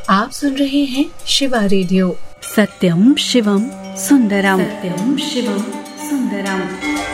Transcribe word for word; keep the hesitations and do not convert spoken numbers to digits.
आप सुन रहे हैं शिवा रेडियो। सत्यम शिवम सुंदरम। सत्यम शिवम सुंदरम।